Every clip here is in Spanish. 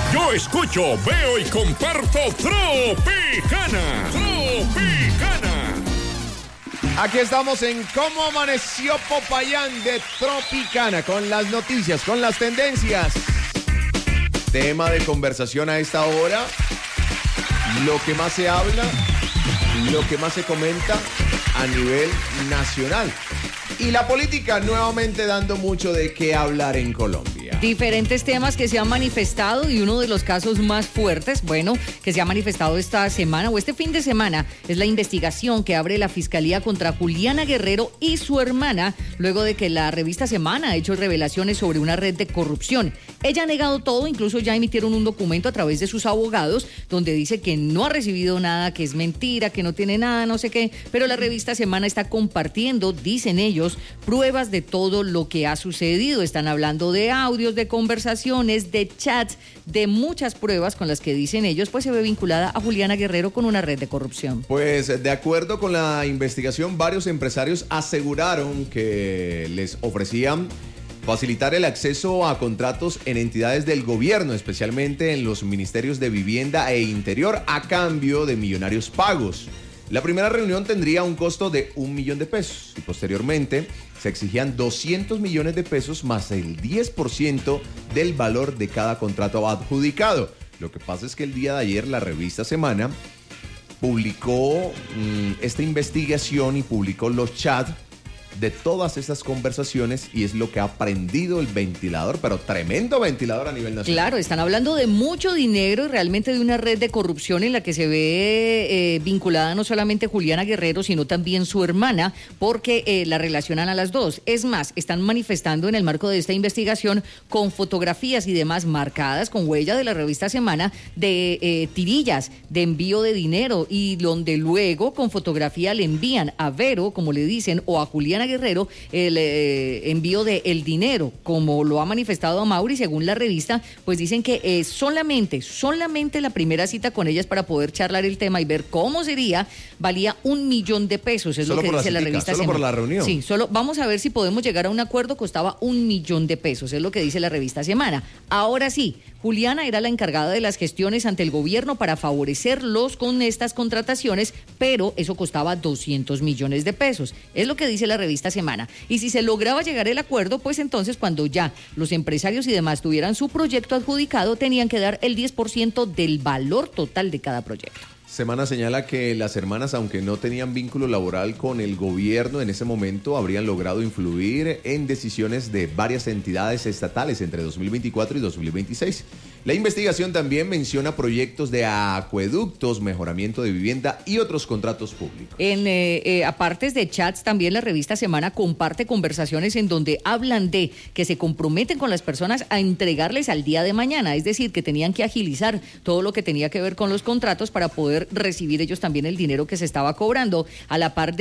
Yo escucho, veo y comparto Tropicana. Tropicana. Aquí estamos en Cómo Amaneció Popayán de Tropicana, con las noticias, con las tendencias. Tema de conversación a esta hora, lo que más se habla, lo que más se comenta a nivel nacional. Y la política nuevamente dando mucho de qué hablar en Colombia. Diferentes temas que se han manifestado y uno de los casos más fuertes, bueno, que se ha manifestado esta semana o este fin de semana, es la investigación que abre la Fiscalía contra Juliana Guerrero y su hermana, luego de que la revista Semana ha hecho revelaciones sobre una red de corrupción. Ella ha negado todo, incluso ya emitieron un documento a través de sus abogados, donde dice que no ha recibido nada, que es mentira, que no tiene nada, no sé qué, pero la revista Semana está compartiendo, dicen ellos, pruebas de todo lo que ha sucedido. Están hablando de audios, de conversaciones, de chats, de muchas pruebas con las que dicen ellos, pues se ve vinculada a Juliana Guerrero con una red de corrupción. Pues de acuerdo con la investigación, varios empresarios aseguraron que les ofrecían facilitar el acceso a contratos en entidades del gobierno, especialmente en los ministerios de Vivienda e Interior, a cambio de millonarios pagos. La primera reunión tendría un costo de $1 millón y posteriormente se exigían 200 millones de pesos más el 10% del valor de cada contrato adjudicado. Lo que pasa es que el día de ayer la revista Semana publicó esta investigación y publicó los chats de todas estas conversaciones y es lo que ha prendido el ventilador, pero tremendo ventilador a nivel nacional. Claro, están hablando de mucho dinero y realmente de una red de corrupción en la que se ve vinculada no solamente Juliana Guerrero, sino también su hermana, porque la relacionan a las dos. Es más, están manifestando en el marco de esta investigación con fotografías y demás marcadas con huella de la revista Semana de tirillas de envío de dinero y donde luego con fotografía le envían a Vero, como le dicen, o a Juliana Guerrero el envío de el dinero, como lo ha manifestado a Mauri, según la revista, pues dicen que solamente la primera cita con ellas para poder charlar el tema y ver cómo sería, valía $1 millón, es solo lo que dice la revista. Solo por la reunión. Sí, solo vamos a ver si podemos llegar a un acuerdo, costaba $1 millón, es lo que dice la revista Semana. Ahora sí, Juliana era la encargada de las gestiones ante el gobierno para favorecerlos con estas contrataciones, pero eso costaba $200 millones. Es lo que dice la revista Semana. Y si se lograba llegar el acuerdo, pues entonces cuando ya los empresarios y demás tuvieran su proyecto adjudicado, tenían que dar el 10% del valor total de cada proyecto. Semana señala que las hermanas, aunque no tenían vínculo laboral con el gobierno en ese momento, habrían logrado influir en decisiones de varias entidades estatales entre 2024 y 2026. La investigación también menciona proyectos de acueductos, mejoramiento de vivienda y otros contratos públicos. Aparte de chats, también la revista Semana comparte conversaciones en donde hablan de que se comprometen con las personas a entregarles al día de mañana, es decir, que tenían que agilizar todo lo que tenía que ver con los contratos para poder recibir ellos también el dinero que se estaba cobrando, a la par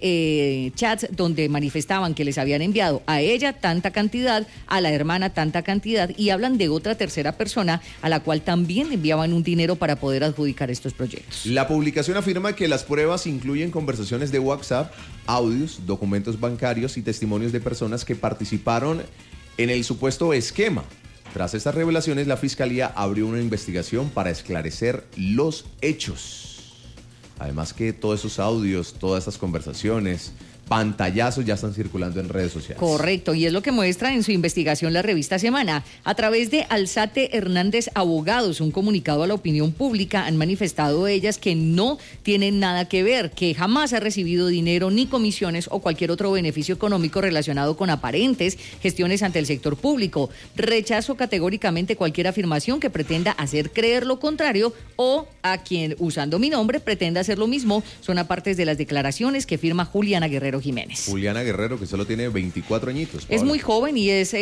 de chats donde manifestaban que les habían enviado a ella tanta cantidad, a la hermana tanta cantidad, y hablan de otra tercera persona a la cual también enviaban un dinero para poder adjudicar estos proyectos. La publicación afirma que las pruebas incluyen conversaciones de WhatsApp, audios, documentos bancarios y testimonios de personas que participaron en el supuesto esquema. Tras estas revelaciones, la Fiscalía abrió una investigación para esclarecer los hechos. Además que todos esos audios, todas esas conversaciones, pantallazos ya están circulando en redes sociales. Correcto, y es lo que muestra en su investigación la revista Semana. A través de Alzate Hernández Abogados, un comunicado a la opinión pública, han manifestado ellas que no tienen nada que ver, que jamás ha recibido dinero ni comisiones o cualquier otro beneficio económico relacionado con aparentes gestiones ante el sector público. Rechazo categóricamente cualquier afirmación que pretenda hacer creer lo contrario o a quien, usando mi nombre, pretenda hacer lo mismo. Son apartes de las declaraciones que firma Juliana Guerrero Jiménez. Juliana Guerrero, que solo tiene 24 añitos. Es muy joven y es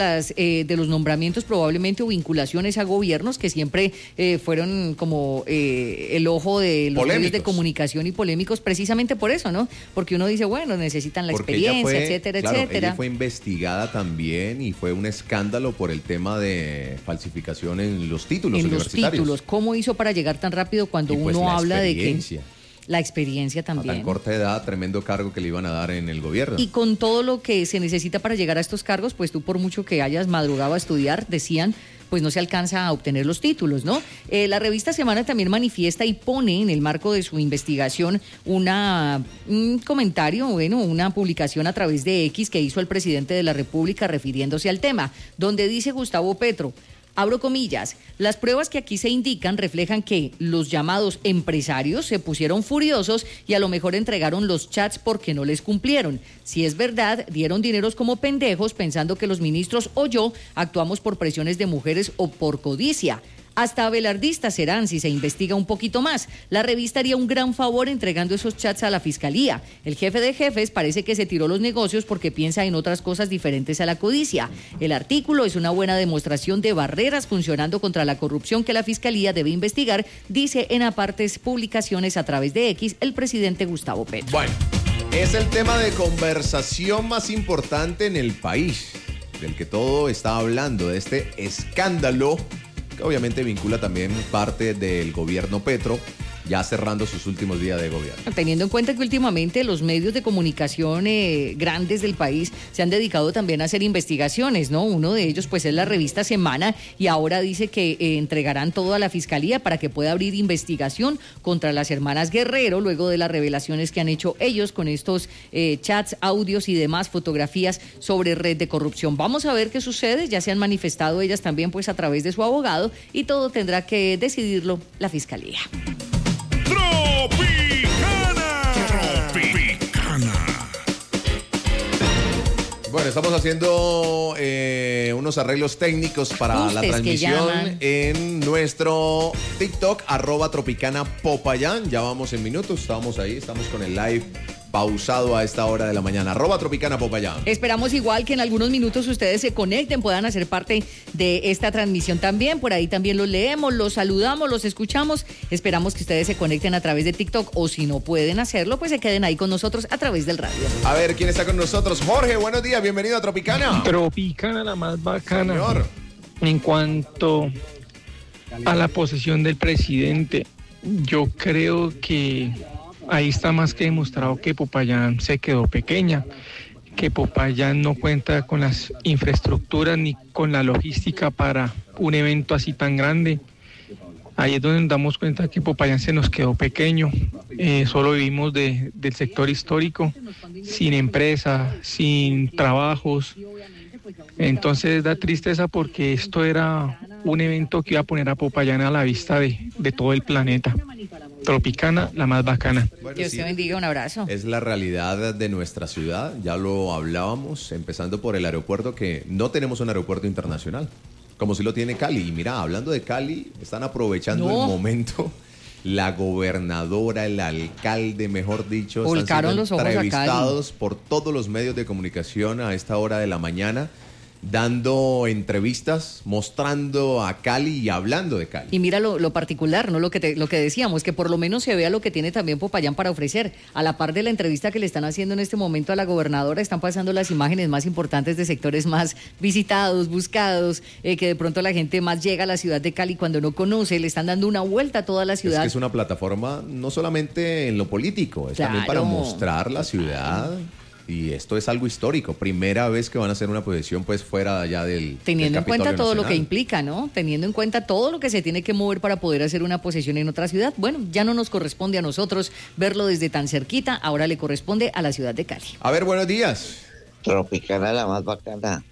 de los nombramientos probablemente o vinculaciones a gobiernos que siempre fueron como el ojo de los medios de comunicación y polémicos precisamente por eso, ¿no? Porque uno dice, bueno, necesitan la experiencia, etcétera, etcétera. Ella fue investigada también y fue un escándalo por el tema de falsificación en los títulos universitarios. Los títulos, ¿cómo hizo para llegar tan rápido cuando uno habla de que... La experiencia también. A tan corta edad, tremendo cargo que le iban a dar en el gobierno. Y con todo lo que se necesita para llegar a estos cargos, pues tú por mucho que hayas madrugado a estudiar, decían, pues no se alcanza a obtener los títulos, ¿no? La revista Semana también manifiesta y pone en el marco de su investigación un comentario, una publicación a través de X que hizo el presidente de la República refiriéndose al tema, donde dice Gustavo Petro, abro comillas, las pruebas que aquí se indican reflejan que los llamados empresarios se pusieron furiosos y a lo mejor entregaron los chats porque no les cumplieron. Si es verdad, dieron dineros como pendejos pensando que los ministros o yo actuamos por presiones de mujeres o por codicia. Hasta abelardistas serán si se investiga un poquito más. La revista haría un gran favor entregando esos chats a la fiscalía. El jefe de jefes parece que se tiró los negocios porque piensa en otras cosas diferentes a la codicia. El artículo es una buena demostración de barreras funcionando contra la corrupción que la fiscalía debe investigar, dice en apartes publicaciones a través de X el presidente Gustavo Petro. Bueno, es el tema de conversación más importante en el país, del que todo está hablando, de este escándalo que obviamente vincula también parte del gobierno Petro, ya cerrando sus últimos días de gobierno. Teniendo en cuenta que últimamente los medios de comunicación grandes del país se han dedicado también a hacer investigaciones, ¿no? Uno de ellos pues es la revista Semana y ahora dice que entregarán todo a la fiscalía para que pueda abrir investigación contra las hermanas Guerrero luego de las revelaciones que han hecho ellos con estos chats, audios y demás fotografías sobre red de corrupción. Vamos a ver qué sucede, ya se han manifestado ellas también pues a través de su abogado y todo tendrá que decidirlo la fiscalía. Tropicana. Bueno, estamos haciendo unos arreglos técnicos para la transmisión en nuestro TikTok, @TropicanaPopayán. Ya vamos en minutos, estamos ahí, estamos con el live pausado a esta hora de la mañana, @TropicanaPopayán. Esperamos igual que en algunos minutos ustedes se conecten, puedan hacer parte de esta transmisión también. Por ahí también los leemos, los saludamos, los escuchamos. Esperamos que ustedes se conecten a través de TikTok o si no pueden hacerlo, pues se queden ahí con nosotros a través del radio. A ver, ¿quién está con nosotros? Jorge, buenos días, bienvenido a Tropicana. Tropicana, la más bacana. Señor. En cuanto a la posesión del presidente, yo creo que ahí está más que demostrado que Popayán se quedó pequeña, que Popayán no cuenta con las infraestructuras ni con la logística para un evento así tan grande. Ahí es donde nos damos cuenta que Popayán se nos quedó pequeño, solo vivimos del sector histórico, sin empresa, sin trabajos. Entonces da tristeza porque esto era un evento que iba a poner a Popayán a la vista de todo el planeta. Tropicana, la más bacana. Bueno, Dios te bendiga, un abrazo. Es la realidad de nuestra ciudad, ya lo hablábamos, empezando por el aeropuerto, que no tenemos un aeropuerto internacional, como si lo tiene Cali. Y mira, hablando de Cali, están aprovechando el momento. La gobernadora, el alcalde, mejor dicho, volcaron están siendo los ojos a Cali entrevistados por todos los medios de comunicación a esta hora de la mañana, dando entrevistas, mostrando a Cali y hablando de Cali. Y mira lo particular, ¿no? Lo que decíamos, que por lo menos se vea lo que tiene también Popayán para ofrecer. A la par de la entrevista que le están haciendo en este momento a la gobernadora, están pasando las imágenes más importantes de sectores más visitados, buscados, que de pronto la gente más llega a la ciudad de Cali cuando no conoce, le están dando una vuelta a toda la ciudad. Es que es una plataforma no solamente en lo político, es también para mostrar la ciudad. Y esto es algo histórico, primera vez que van a hacer una posesión pues fuera allá del teniendo en cuenta todo Nacional. lo que implica, ¿no? Teniendo en cuenta todo lo que se tiene que mover para poder hacer una posesión en otra ciudad. Bueno, ya no nos corresponde a nosotros verlo desde tan cerquita, ahora le corresponde a la ciudad de Cali. A ver, buenos días. Tropicana, la más bacana.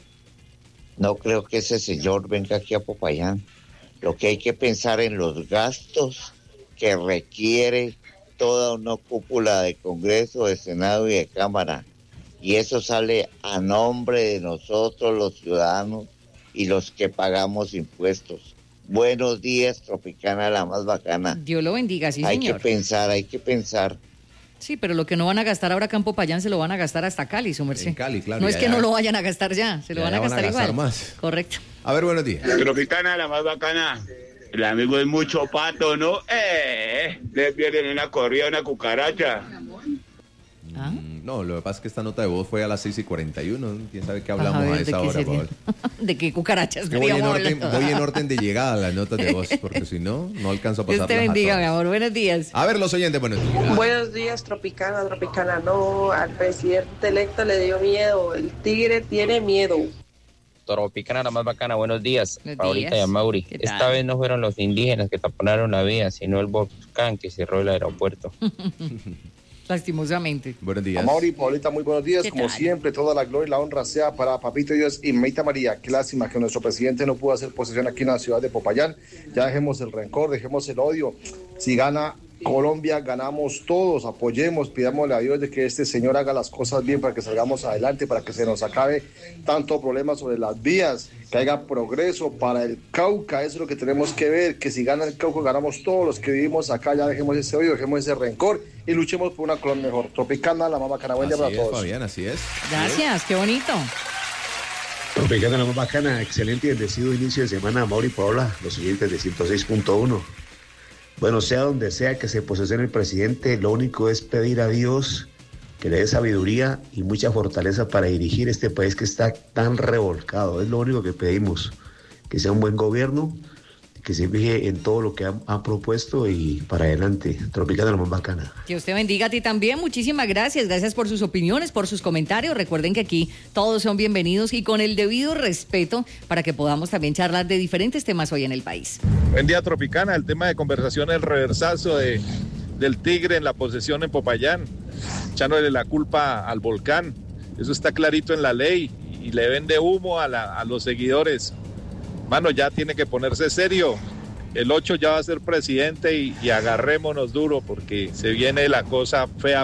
No creo que ese señor venga aquí a Popayán. Lo que hay que pensar en los gastos que requiere toda una cúpula de Congreso, de Senado y de Cámara. Y eso sale a nombre de nosotros los ciudadanos y los que pagamos impuestos. Buenos días, Tropicana, la más bacana. Dios lo bendiga, sí, Hay señor. hay que pensar. Sí, pero lo que no van a gastar ahora acá en Popayán se lo van a gastar hasta Cali, su merced. En Cali, claro. No es ya, que ya. no lo vayan a gastar ya, se lo Ya, van a ya van a gastar gastar igual. más. Correcto. A ver, buenos días. Tropicana, la más bacana. El amigo es mucho pato, ¿no? Le pierden una corrida, una cucaracha. ¿Ah? No, lo que pasa es que esta nota de voz fue a las 6:41. ¿Quién sabe qué hablamos ver, a ¿de esa qué hora, sería? Paola? ¿De qué cucarachas Yo voy estaríamos hablando? en orden de llegada a las notas de voz, porque si no, no alcanzo a Dios pasarlas te bendiga, a mi todas. amor. Buenos días. A ver, los oyentes, buenos días. Buenos días, Tropicana, no, al presidente electo le dio miedo, el tigre tiene miedo. Tropicana, la más bacana, buenos días. Buenos Paulita días. y Amauri. ¿Qué tal? Esta vez no fueron los indígenas que taponaron la vía, sino el volcán que cerró el aeropuerto. Lastimosamente. Buenos días. Amaury, Paulita, muy buenos días. ¿Qué Como tal? siempre, toda la gloria y la honra sea para Papito Dios y Meita María. Qué lástima que nuestro presidente no pudo hacer posesión aquí en la ciudad de Popayán. Ya dejemos el rencor, dejemos el odio. Si gana Colombia, ganamos todos. Apoyemos, pidámosle a Dios de que este señor haga las cosas bien para que salgamos adelante, para que se nos acabe tanto problema sobre las vías, que haya progreso para el Cauca. Eso es lo que tenemos que ver, que si gana el Cauca, ganamos todos los que vivimos acá. Ya dejemos ese odio, dejemos ese rencor y luchemos por una Colombia mejor. Tropicana, la mamá Canabuena para Así es, todos. Fabián, así es. Gracias, qué bonito. Tropicana, la más bacana, excelente y bendecido inicio de semana, Mauri y Paola, los siguientes de 106.1. Bueno, sea donde sea que se posesione el presidente, lo único es pedir a Dios que le dé sabiduría y mucha fortaleza para dirigir este país que está tan revolcado. Es lo único que pedimos, que sea un buen gobierno, que se fije en todo lo que ha propuesto y para adelante. Tropicana, la más bacana. Que usted bendiga a ti también. Muchísimas gracias. Gracias por sus opiniones, por sus comentarios. Recuerden que aquí todos son bienvenidos y con el debido respeto para que podamos también charlar de diferentes temas hoy en el país. Buen día, Tropicana. El tema de conversación es el reversazo del Tigre en la posesión en Popayán, echándole la culpa al volcán. Eso está clarito en la ley y le vende humo a los seguidores. Mano, ya tiene que ponerse serio. El 8 ya va a ser presidente y agarrémonos duro porque se viene la cosa fea.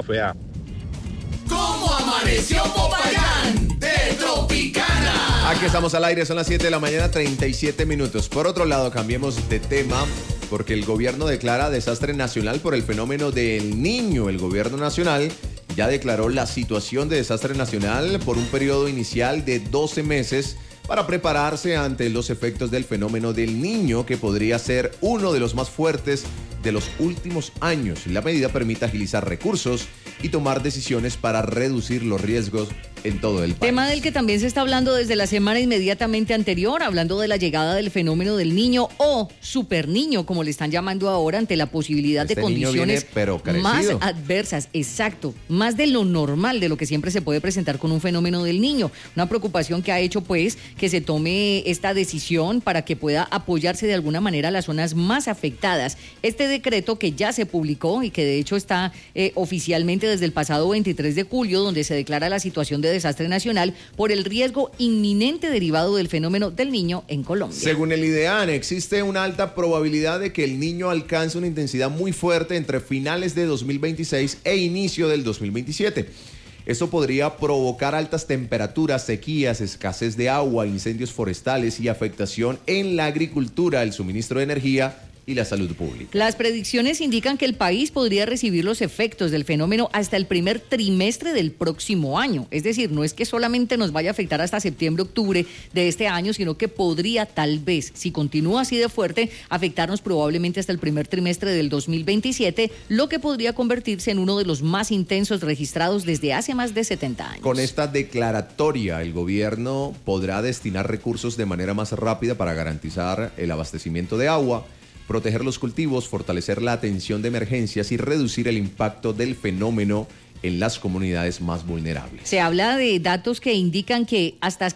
¿Cómo amaneció Popayán? De Tropicana. Aquí estamos al aire, son las 7 de la mañana, 37 minutos. Por otro lado, cambiemos de tema porque el gobierno declara desastre nacional por el fenómeno del Niño. El gobierno nacional ya declaró la situación de desastre nacional por un periodo inicial de 12 meses para prepararse ante los efectos del fenómeno del Niño, que podría ser uno de los más fuertes de los últimos años. La medida permite agilizar recursos y tomar decisiones para reducir los riesgos en todo el país. Tema del que también se está hablando desde la semana inmediatamente anterior, hablando de la llegada del fenómeno del Niño o superniño, como le están llamando ahora, ante la posibilidad de niño condiciones viene, pero más crecido. adversas, exacto, más de lo normal, de lo que siempre se puede presentar con un fenómeno del Niño. Una preocupación que ha hecho pues que se tome esta decisión para que pueda apoyarse de alguna manera a las zonas más afectadas. Este decreto que ya se publicó y que de hecho está oficialmente desde el pasado 23 de julio, donde se declara la situación de desastre nacional por el riesgo inminente derivado del fenómeno del Niño en Colombia. Según el IDEAN, existe una alta probabilidad de que el Niño alcance una intensidad muy fuerte entre finales de 2026 e inicio del 2027. Esto podría provocar altas temperaturas, sequías, escasez de agua, incendios forestales y afectación en la agricultura, el suministro de energía y la salud pública. Las predicciones indican que el país podría recibir los efectos del fenómeno hasta el primer trimestre del próximo año. Es decir, no es que solamente nos vaya a afectar hasta septiembre, octubre de este año, sino que podría tal vez, si continúa así de fuerte, afectarnos probablemente hasta el primer trimestre del 2027, lo que podría convertirse en uno de los más intensos registrados desde hace más de 70 años. Con esta declaratoria, el gobierno podrá destinar recursos de manera más rápida para garantizar el abastecimiento de agua, proteger los cultivos, fortalecer la atención de emergencias y reducir el impacto del fenómeno en las comunidades más vulnerables. Se habla de datos que indican que hasta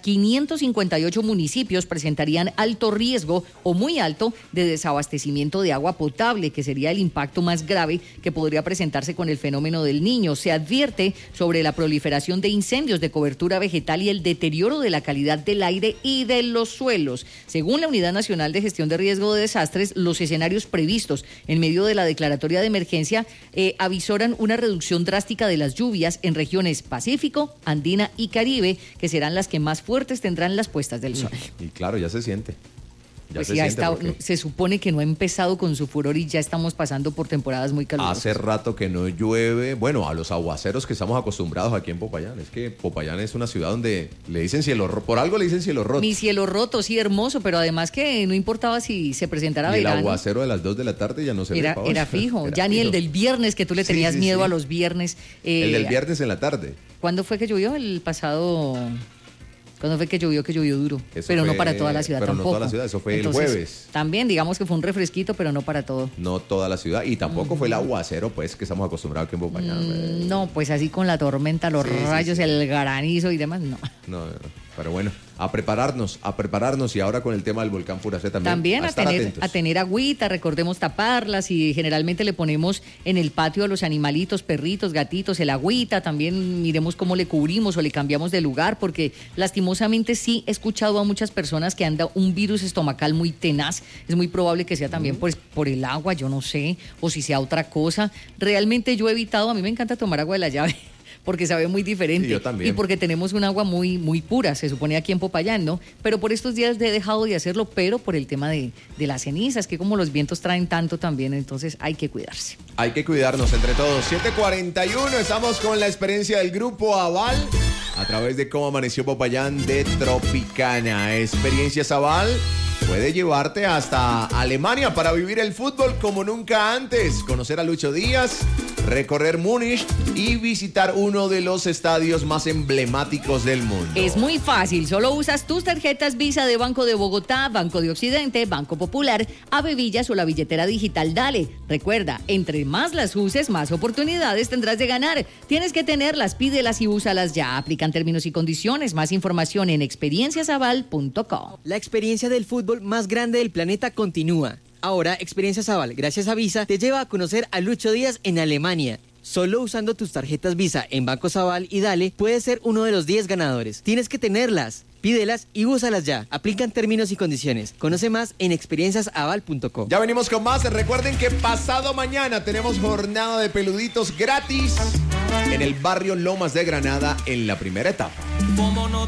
558 municipios presentarían alto riesgo o muy alto de desabastecimiento de agua potable, que sería el impacto más grave que podría presentarse con el fenómeno del Niño. Se advierte sobre la proliferación de incendios de cobertura vegetal y el deterioro de la calidad del aire y de los suelos. Según la Unidad Nacional de Gestión de Riesgo de Desastres, los escenarios previstos en medio de la declaratoria de emergencia avisoran una reducción drástica de las lluvias en regiones Pacífico, Andina y Caribe, que serán las que más fuertes tendrán las puestas del sol. Y claro, ya se siente. Pues ya está, se supone que no ha empezado con su furor y ya estamos pasando por temporadas muy calurosas. Hace rato que no llueve, bueno, a los aguaceros que estamos acostumbrados aquí en Popayán. Es que Popayán es una ciudad donde le dicen cielo roto, por algo le dicen cielo roto. Mi cielo roto, sí, hermoso, pero además que no importaba si se presentara y verano. el aguacero de las 2 de la tarde ya no se ve. Era fijo, Era ya fijo. ni el del viernes, que tú le tenías miedo a los viernes. El del viernes en la tarde. ¿Cuándo fue que llovió? El pasado... ¿Cuándo fue que llovió duro? Eso pero fue, no para toda la ciudad pero tampoco. No toda la ciudad, eso fue Entonces, el jueves. También, digamos que fue un refresquito, pero no para todo. No toda la ciudad. Y tampoco fue el aguacero, pues, que estamos acostumbrados aquí en Popayán. No, pues así con la tormenta, los rayos, el granizo y demás, no. No. Pero bueno, a prepararnos y ahora con el tema del volcán Puracé también. A tener agüita, recordemos taparlas y generalmente le ponemos en el patio a los animalitos, perritos, gatitos, el agüita, también miremos cómo le cubrimos o le cambiamos de lugar, porque lastimosamente sí he escuchado a muchas personas que anda un virus estomacal muy tenaz, es muy probable que sea también pues, por el agua, yo no sé, o si sea otra cosa. Realmente yo he evitado, a mí me encanta tomar agua de la llave, porque sabe muy diferente. Sí, yo también. Y porque tenemos un agua muy, muy pura, se supone aquí en Popayán, ¿no? Pero por estos días he dejado de hacerlo, pero por el tema de las cenizas, que como los vientos traen tanto también, entonces hay que cuidarse. Hay que cuidarnos entre todos. 7:41, estamos con la experiencia del Grupo Aval a través de Cómo Amaneció Popayán de Tropicana. Experiencias Aval puede llevarte hasta Alemania para vivir el fútbol como nunca antes, conocer a Lucho Díaz, recorrer Múnich y visitar uno de los estadios más emblemáticos del mundo. Es muy fácil, solo usas tus tarjetas Visa de Banco de Bogotá, Banco de Occidente, Banco Popular, Avevillas o la billetera digital Dale. Recuerda, entre más las uses, más oportunidades tendrás de ganar. Tienes que tenerlas, pídelas y úsalas ya. Aplican términos y condiciones. Más información en experienciasaval.com. La experiencia del fútbol más grande del planeta continúa. Ahora, Experiencias Aval, gracias a Visa, te lleva a conocer a Lucho Díaz en Alemania. Solo usando tus tarjetas Visa en Bancos Aval y Dale, puedes ser uno de los 10 ganadores. Tienes que tenerlas, pídelas y úsalas ya. Aplican términos y condiciones. Conoce más en experienciasaval.com. Ya venimos con más. Recuerden que pasado mañana tenemos jornada de peluditos gratis en el barrio Lomas de Granada en la primera etapa.